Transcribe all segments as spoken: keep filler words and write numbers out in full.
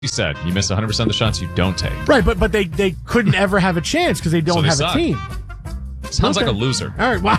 You said you miss one hundred percent of the shots you don't take. Right, but but they, they couldn't ever have a chance because they don't So they have suck. a team. Sounds Okay. like a loser. All right, well,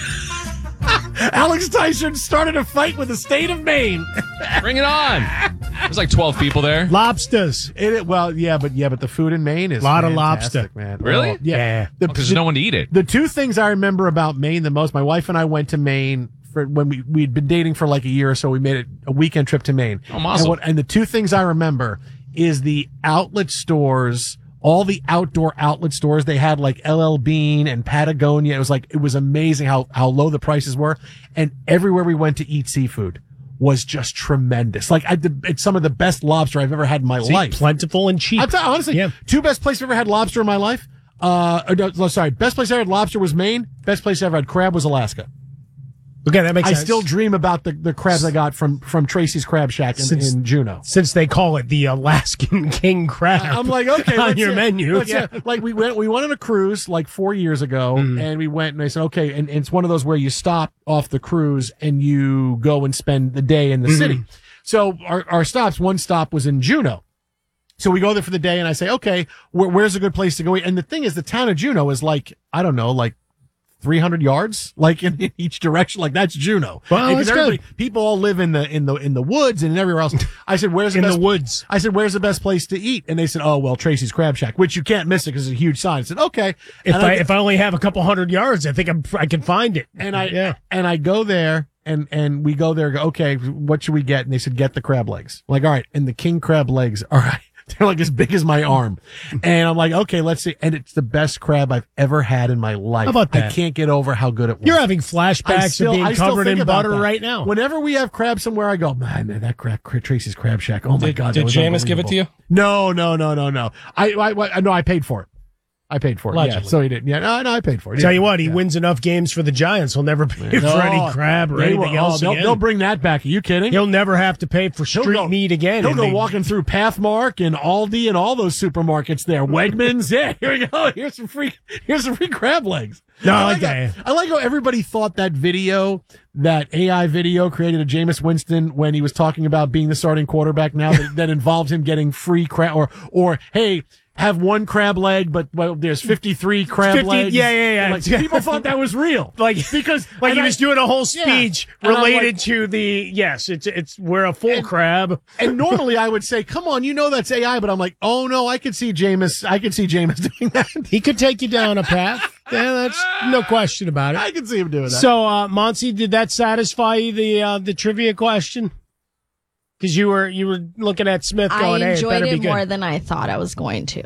Alex Tyson started a fight with the state of Maine. Bring it on. There's like twelve people there. Lobsters. It, well, yeah, but yeah, but the food in Maine is A lot of fantastic, lobster. man. Really? Oh, yeah. The, Because there's no one to eat it. the two things I remember about Maine the most, my wife and I went to Maine for when we, we'd been dating for like a year or so. We made it a weekend trip to Maine. Oh, awesome. And, what, and the two things I remember is the outlet stores, all the outdoor outlet stores. They had like L L Bean and Patagonia. It was like, it was amazing how, how low the prices were. And everywhere we went to eat seafood was just tremendous. Like I, it's some of the best lobster I've ever had in my See, life. plentiful and cheap. I'm telling you, honestly, Yeah. two best places I've ever had lobster in my life. Uh, or no, no, sorry, best place I ever had lobster was Maine. Best place I ever had crab was Alaska. Okay, that makes I sense. still dream about the, the crabs I got from, from Tracy's Crab Shack in, Since- in Juneau. Since they call it the Alaskan king crab. I'm like, okay, on let's your see. menu. Let's Yeah. see. Like we went, we went on a cruise like four years ago, Mm. and we went and I said, okay, and, and it's one of those where you stop off the cruise and you go and spend the day in the Mm-hmm. city. So our, our stops, one stop was in Juneau. So we go there for the day, and I say, okay, where, where's a good place to go eat? And the thing is, the town of Juneau is like, I don't know, like three hundred yards, like in, in each direction. Like that's Juneau. Well, And that's everybody- good. People all live in the in the in the woods and everywhere else. I said, where's the In best the woods. I said, where's the best place to eat? And they said, oh, well, Tracy's Crab Shack, which you can't miss it because it's a huge sign. I said, okay. If And I, if I only have a couple hundred yards, I think I'm, I can find it. and I, yeah. and I go there and, and we go there, go, okay, what should we get? And they said, get the crab legs. I'm like, all right. And the king crab legs, all right. They're like as big as my arm. And I'm like, okay, let's see. And it's the best crab I've ever had in my life. How about I that? can't get over how good it was. You're having I flashbacks still- of being I still covered think in about butter that. right now. Whenever we have crab somewhere, I go, man, man that crab, Tracy's Crab Shack. Oh my Did- God. that did was Jameis give it to unbelievable. you? No, no, no, no, no. I, I, I, no, I paid for it. I paid for it. Yeah, Allegedly. so he didn't. Yeah, no, no, I paid for it. Tell Yeah. you what, he Yeah. wins enough games for the Giants. He'll never pay for No, any crab or they anything will- else oh, they'll, again. they'll bring that back. Are you kidding? He'll never have to pay for He'll street go- meat again. He'll And go they- walking through Pathmark and Aldi and all those supermarkets there. Wegmans. Yeah, here we go. Here's some free. Here's some free crab legs. No, I I like like that. how, I like how everybody thought that video, that A I video created of Jameis Winston when he was talking about being the starting quarterback now that, that involved him getting free crab or or hey. Have one crab leg, but well, there's fifty-three crab fifty legs. yeah, yeah, yeah. And, like, people thought that was real, Like- because Like and he I- was doing a whole Yeah. speech And I'm related like- to the yes, it's it's we're a full And- crab. And normally I would say, "Come on, you know that's A I," but I'm like, "Oh no, I could see Jameis. I could see Jameis doing that. He could take you down a path. Yeah, that's no question about I it. could see him doing that." So, uh, Monty, did that satisfy you, the uh, the trivia question? Because you were you were looking at Smith going, I "Hey, it enjoyed better be it good." more than I thought I was going to.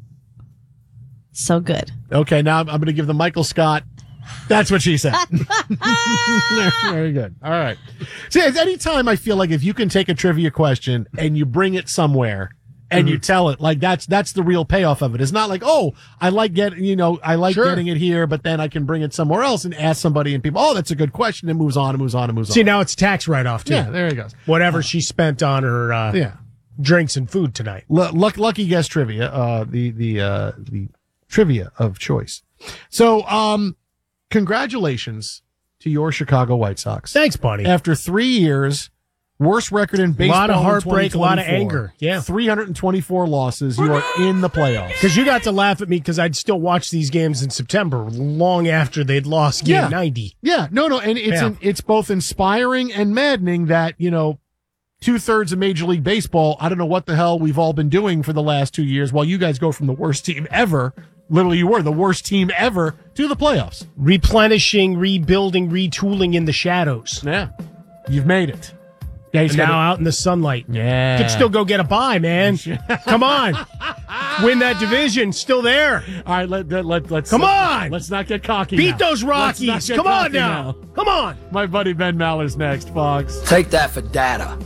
So good. Okay, now I'm going to give the Michael Scott. That's what she said. Very good. All right. See, at any time I feel like if you can take a trivia question and you bring it somewhere and you tell it, like that's that's the real payoff of it. It's not like, oh, I like getting, you know, I like Sure. getting it here, but then I can bring it somewhere else and ask somebody and people, oh, that's a good question, and moves on and moves on and moves See, on. now it's tax write off too. Yeah, there he goes. Whatever she spent on her uh, Yeah. drinks and food tonight. L- luck, lucky guess trivia, uh, the, the, uh, the trivia of choice. So, um, congratulations to your Chicago White Sox. Thanks, buddy. After three years, worst record in baseball. Lot of in heartbreak, a lot of twenty twenty-four. anger. Yeah. three hundred twenty-four losses. You are in the playoffs. Because you got to laugh at me because I'd still watch these games in September, long after they'd lost game Yeah. ninety. Yeah, no, no, and it's Yeah. in, it's both inspiring and maddening that, you know, two thirds of Major League Baseball, I don't know what the hell we've all been doing for the last two years while you guys go from the worst team ever, literally you were the worst team ever, to the playoffs. Replenishing, rebuilding, retooling in the shadows. Yeah. You've made it. Yeah, he's And now gonna- out in the sunlight. yeah. Could still go get a bye, man. Come on. Win that division. Still there. All right, let, let, let, let's Come uh, on. Let's not get cocky. Beat now. those Let's not Rockies. get Come on cocky now. Come on. My buddy Ben Maller's next, Fox. Take that for data.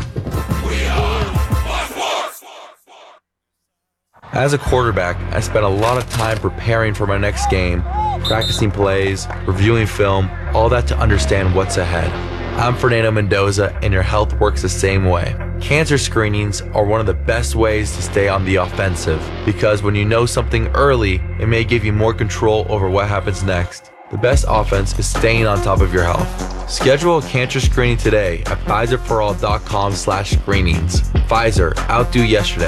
As a quarterback, I spent a lot of time preparing for my next game, practicing plays, reviewing film, all that to understand what's ahead. I'm Fernando Mendoza, and your health works the same way. Cancer screenings are one of the best ways to stay on the offensive, because when you know something early, it may give you more control over what happens next. The best offense is staying on top of your health. Schedule a cancer screening today at Pfizer for all dot com slash screenings. Pfizer, outdo yesterday.